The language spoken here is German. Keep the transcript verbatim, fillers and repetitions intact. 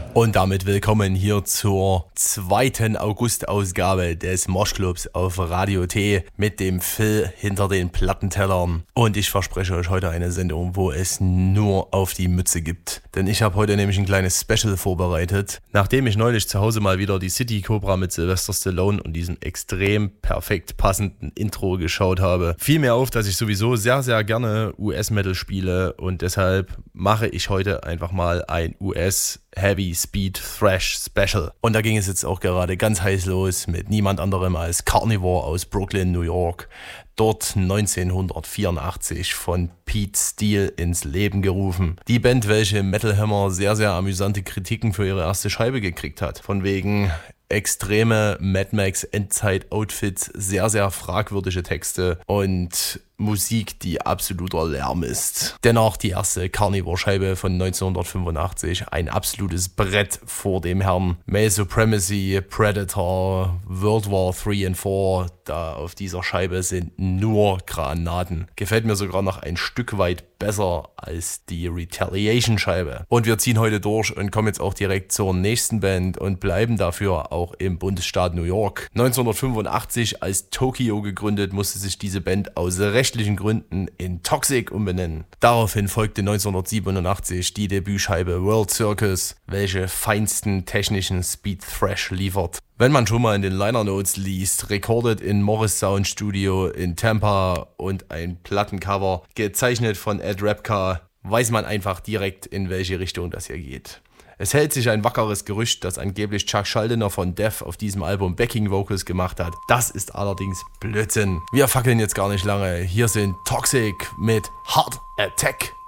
Und damit willkommen hier zur zweiten August-Ausgabe des Moshclubs auf Radio T mit dem Phil hinter den Plattentellern. Und ich verspreche euch heute eine Sendung, wo es nur auf die Mütze gibt. Denn ich habe heute nämlich ein kleines Special vorbereitet. Nachdem ich neulich zu Hause mal wieder die City Cobra mit Sylvester Stallone und diesem extrem perfekt passenden Intro geschaut habe, fiel mir auf, dass ich sowieso sehr, sehr gerne U S-Metal spiele. Und deshalb mache ich heute einfach mal ein U S Heavy Speed Thrash Special. Und da ging es jetzt auch gerade ganz heiß los mit niemand anderem als Carnivore aus Brooklyn, New York. Dort neunzehnhundertvierundachtzig von Pete Steele ins Leben gerufen. Die Band, welche Metal Hammer sehr, sehr amüsante Kritiken für ihre erste Scheibe gekriegt hat. Von wegen extreme Mad Max Endzeit-Outfits, sehr, sehr fragwürdige Texte und Musik, die absoluter Lärm ist. Dennoch die erste Carnivore-Scheibe von neunzehnhundertfünfundachtzig, ein absolutes Brett vor dem Herrn. Male Supremacy, Predator, World War drei und vier, da auf dieser Scheibe sind nur Granaten. Gefällt mir sogar noch ein Stück weit besser als die Retaliation-Scheibe. Und wir ziehen heute durch und kommen jetzt auch direkt zur nächsten Band und bleiben dafür auch im Bundesstaat New York. neunzehnhundertfünfundachtzig als Tokyo gegründet, musste sich diese Band aus rechtlichen Gründen in Toxic umbenennen. Daraufhin folgte neunzehnhundertsiebenundachtzig die Debütscheibe World Circus, welche feinsten technischen Speed Thrash liefert. Wenn man schon mal in den Liner Notes liest, recorded in Morris Sound Studio in Tampa und ein Plattencover, gezeichnet von Ed Repka, weiß man einfach direkt, in welche Richtung das hier geht. Es hält sich ein wackeres Gerücht, dass angeblich Chuck Schuldiner von Death auf diesem Album Backing Vocals gemacht hat. Das ist allerdings Blödsinn. Wir fackeln jetzt gar nicht lange. Hier sind Toxic mit Heart Attack.